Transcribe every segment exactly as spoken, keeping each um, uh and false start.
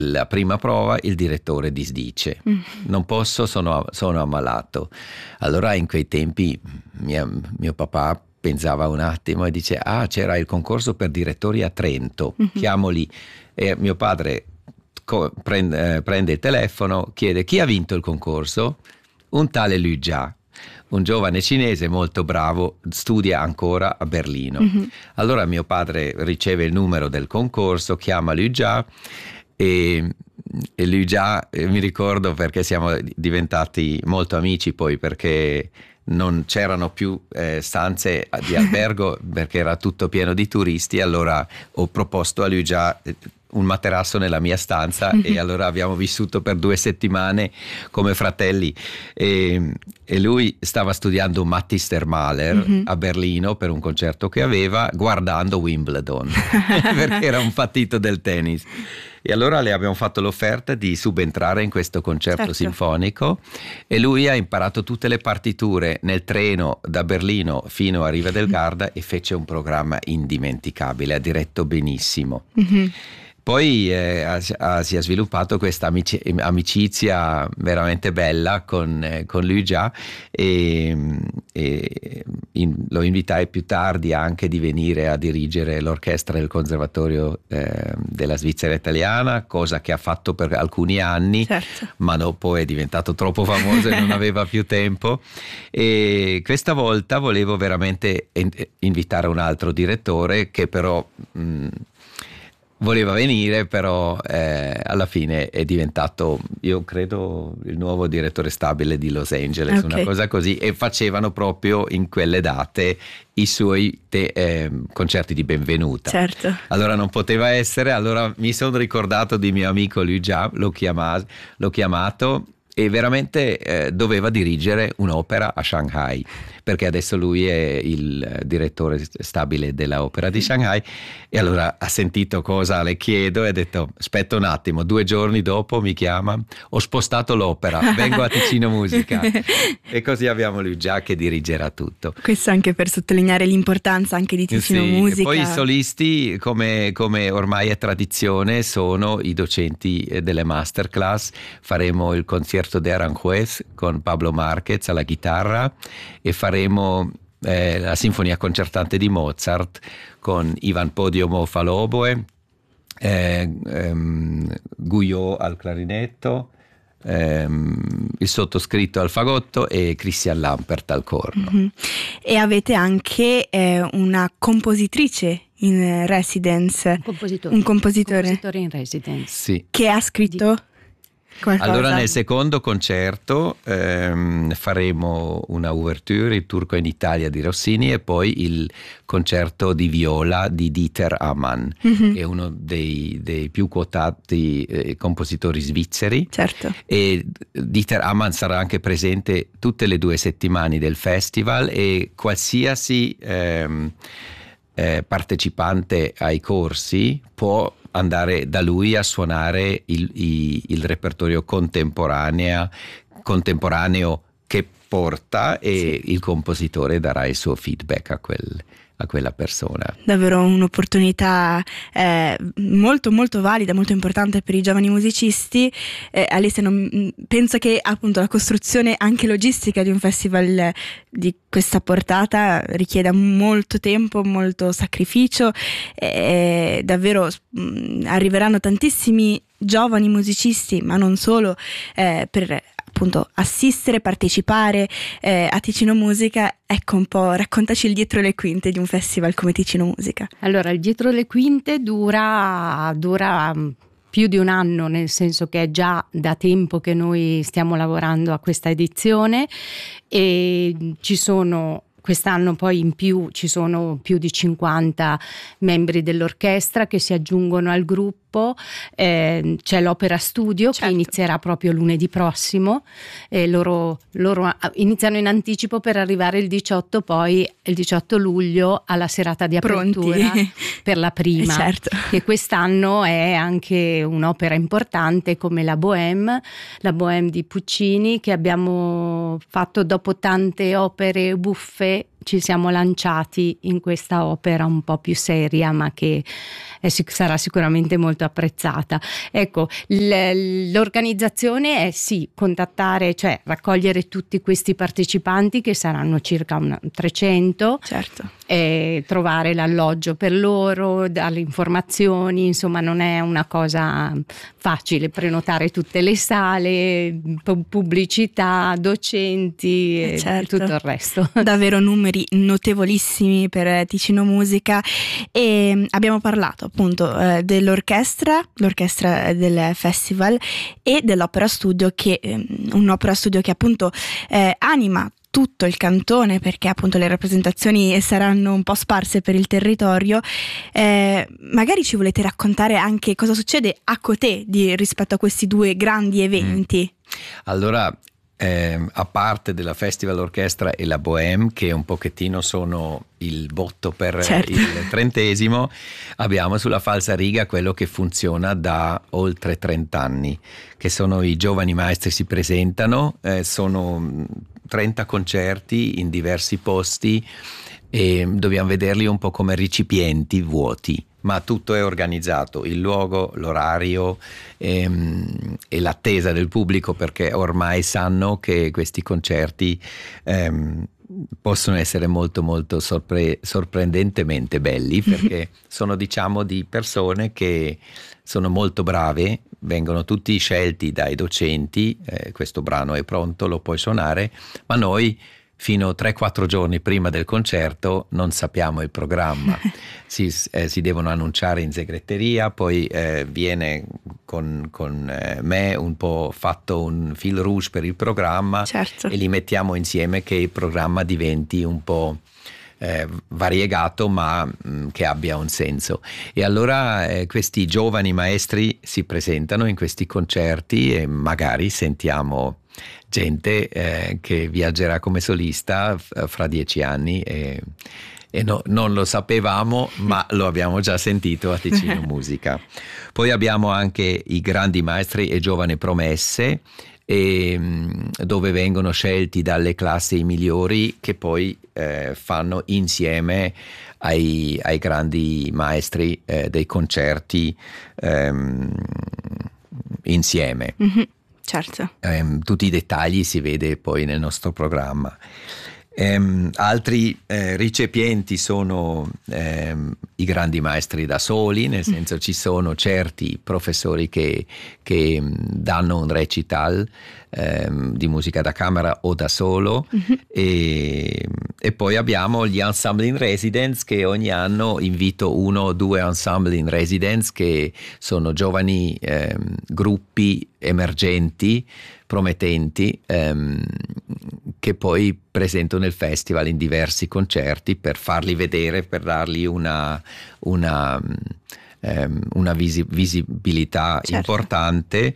la prima prova il direttore disdice: mm. non posso, sono, sono ammalato. Allora in quei tempi mia, mio papà pensava un attimo e dice: ah, c'era il concorso per direttori a Trento, mm-hmm. chiamoli. E mio padre co- prende, eh, prende il telefono, chiede: chi ha vinto il concorso? Un tale Lu Jia, un giovane cinese molto bravo, studia ancora a Berlino. Mm-hmm. Allora mio padre riceve il numero del concorso, chiama Lu Jia e, e Lu Jia, eh, mi ricordo perché siamo diventati molto amici poi, perché non c'erano più eh, stanze di albergo perché era tutto pieno di turisti. Allora ho proposto a Lu Jia un materasso nella mia stanza mm-hmm. e allora abbiamo vissuto per due settimane come fratelli, e, e lui stava studiando Mathis der Maler mm-hmm. a Berlino per un concerto che aveva, guardando Wimbledon perché era un patito del tennis. E allora le abbiamo fatto l'offerta di subentrare in questo concerto certo. sinfonico, e lui ha imparato tutte le partiture nel treno da Berlino fino a Riva del Garda e fece un programma indimenticabile, ha diretto benissimo. Mm-hmm. Poi eh, ha, ha, si è sviluppato questa amici, amicizia veramente bella con, eh, con Lu Jia, e, e in, lo invitai più tardi anche di venire a dirigere l'orchestra del Conservatorio eh, della Svizzera Italiana, cosa che ha fatto per alcuni anni, certo. ma dopo è diventato troppo famoso e non aveva più tempo. E questa volta volevo veramente invitare un altro direttore che però... Mh, voleva venire, però eh, alla fine è diventato, io credo, il nuovo direttore stabile di Los Angeles, okay. una cosa così, e facevano proprio in quelle date i suoi te, eh, concerti di benvenuta. Certo. Allora non poteva essere, allora mi sono ricordato di mio amico Lu Jia, l'ho, chiama, l'ho chiamato, e veramente eh, doveva dirigere un'opera a Shanghai, perché adesso lui è il direttore stabile dell'opera di Shanghai. E allora ha sentito cosa le chiedo e ha detto: aspetta un attimo. Due giorni dopo mi chiama: ho spostato l'opera, vengo a Ticino Musica. E così abbiamo Lu Jia che dirigerà tutto. Questo anche per sottolineare l'importanza anche di Ticino sì, Musica. E poi i solisti, come, come ormai è tradizione, sono i docenti delle masterclass. Faremo il concerto de Aranjuez con Pablo Marquez alla chitarra, e faremo eh, la sinfonia concertante di Mozart con Ivan Podiomo all'oboe, eh, ehm, Guyot al clarinetto, ehm, il sottoscritto al fagotto e Christian Lampert al corno. Mm-hmm. E avete anche eh, una compositrice in residence, un compositore, un compositore. Un compositore in residence, sì. che ha scritto di... qualcosa. Allora nel secondo concerto ehm, faremo una ouverture, il Turco in Italia di Rossini, e poi il concerto di viola di Dieter Amann, mm-hmm. che è uno dei, dei più quotati eh, compositori svizzeri. Certo. E Dieter Amann sarà anche presente tutte le due settimane del festival, e qualsiasi ehm, eh, partecipante ai corsi può andare da lui a suonare il, il, il repertorio contemporaneo, contemporaneo che porta, e sì. il compositore darà il suo feedback a, quel, a quella persona. Davvero un'opportunità eh, molto molto valida, molto importante per i giovani musicisti. eh, Alessia, non, penso che appunto la costruzione anche logistica di un festival di questa portata richieda molto tempo, molto sacrificio, e davvero mh, arriveranno tantissimi giovani musicisti, ma non solo, eh, per appunto assistere, partecipare eh, a Ticino Musica. Ecco un po', raccontaci il dietro le quinte di un festival come Ticino Musica. Allora, il dietro le quinte dura dura più di un anno, nel senso che è già da tempo che noi stiamo lavorando a questa edizione, e ci sono quest'anno poi in più ci sono più di cinquanta membri dell'orchestra che si aggiungono al gruppo. Eh, c'è l'Opera Studio, certo. che inizierà proprio lunedì prossimo, e loro, loro iniziano in anticipo per arrivare il diciotto, poi il diciotto luglio alla serata di apertura Pronti. Per la prima, certo. che quest'anno è anche un'opera importante come la Bohème, la Bohème di Puccini, che abbiamo fatto dopo tante opere buffe ci siamo lanciati in questa opera un po' più seria, ma che è, sarà sicuramente molto apprezzata. Ecco, l'organizzazione è sì, contattare, cioè raccogliere tutti questi partecipanti, che saranno circa un trecento, certo, e trovare l'alloggio per loro, dare informazioni, insomma non è una cosa facile prenotare tutte le sale, pubblicità, docenti e certo, tutto il resto. Davvero numeri notevolissimi per Ticino Musica. E abbiamo parlato appunto eh, dell'orchestra, l'orchestra del festival, e dell'opera studio, che eh, un'opera studio che appunto eh, anima tutto il cantone, perché appunto le rappresentazioni saranno un po' sparse per il territorio. Eh, magari ci volete raccontare anche cosa succede a Côté di, rispetto a questi due grandi eventi? Mm. Allora, eh, a parte della Festival Orchestra e la Bohème, che un pochettino sono il botto per certo. il trentesimo, abbiamo sulla falsariga quello che funziona da oltre trent'anni, che sono i giovani maestri si presentano, eh, sono trenta concerti in diversi posti e dobbiamo vederli un po' come recipienti vuoti, ma tutto è organizzato, il luogo, l'orario ehm, e l'attesa del pubblico, perché ormai sanno che questi concerti ehm, possono essere molto molto sorpre- sorprendentemente belli, perché sono, diciamo, di persone che sono molto brave, vengono tutti scelti dai docenti, eh, questo brano è pronto, lo puoi suonare, ma noi fino a tre quattro giorni prima del concerto non sappiamo il programma, si, eh, si devono annunciare in segreteria, poi eh, viene con, con eh, me un po' fatto un fil rouge per il programma, certo. e li mettiamo insieme che il programma diventi un po' Eh, variegato, ma mh, che abbia un senso. E allora eh, questi giovani maestri si presentano in questi concerti e magari sentiamo gente eh, che viaggerà come solista f- fra dieci anni e, e no, non lo sapevamo, ma lo abbiamo già sentito a Ticino Musica. Poi abbiamo anche i grandi maestri e giovani promesse, e dove vengono scelti dalle classi i migliori, che poi eh, fanno insieme ai, ai grandi maestri eh, dei concerti ehm, insieme. Mm-hmm, certo. Eh, tutti i dettagli si vede poi nel nostro programma. Um, altri eh, recipienti sono ehm, i grandi maestri da soli, nel senso ci sono certi professori che, che danno un recital ehm, di musica da camera o da solo, mm-hmm. e, e poi abbiamo gli ensemble in residence, che ogni anno invito uno o due ensemble in residence, che sono giovani ehm, gruppi emergenti, promettenti, ehm, che poi presento nel festival in diversi concerti per farli vedere, per dargli una, una, ehm, una visi- visibilità certo. importante.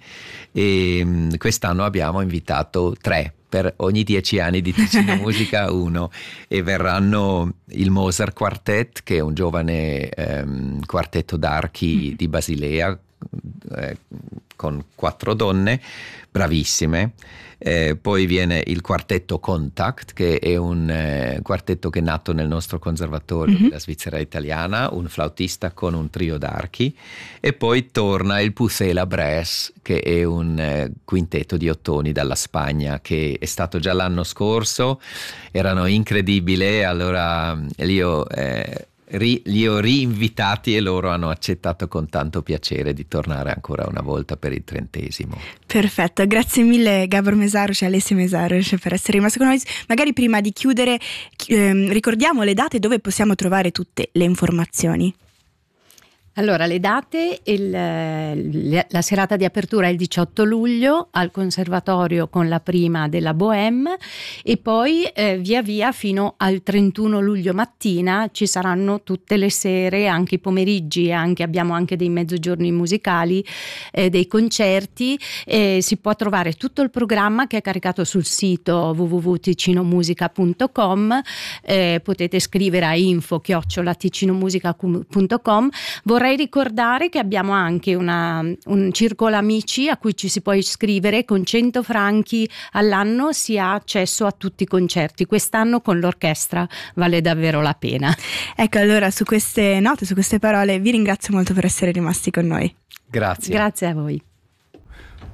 E quest'anno abbiamo invitato tre, per ogni dieci anni di Ticino Musica uno, e verranno il Mozart Quartet, che è un giovane ehm, quartetto d'archi mm. di Basilea, eh, con quattro donne bravissime. Eh, poi viene il quartetto Contact, che è un eh, quartetto che è nato nel nostro conservatorio mm-hmm. della Svizzera italiana, un flautista con un trio d'archi, e poi torna il Pucela Brass, che è un eh, quintetto di ottoni dalla Spagna, che è stato già l'anno scorso, erano incredibili, allora li ho eh, Ri, li ho rinvitati e loro hanno accettato con tanto piacere di tornare ancora una volta per il trentesimo. Perfetto, grazie mille Gabor Meszaros e Alessia Meszaros per essere rimasto con noi. Magari prima di chiudere ehm, ricordiamo le date dove possiamo trovare tutte le informazioni. Allora, le date, il, la serata di apertura è il diciotto luglio al Conservatorio con la prima della Bohème, e poi eh, via via fino al trentuno luglio mattina ci saranno tutte le sere, anche i pomeriggi, anche, abbiamo anche dei mezzogiorni musicali, eh, dei concerti. Eh, si può trovare tutto il programma, che è caricato sul sito w w w punto ticinomusica punto com, eh, potete scrivere a info chiocciola ticinomusica punto com. Vorrei vorrei ricordare che abbiamo anche una, un circolo amici a cui ci si può iscrivere. Con cento franchi all'anno si ha accesso a tutti i concerti. Quest'anno con l'orchestra vale davvero la pena. Ecco, allora su queste note, su queste parole vi ringrazio molto per essere rimasti con noi. Grazie. Grazie a voi.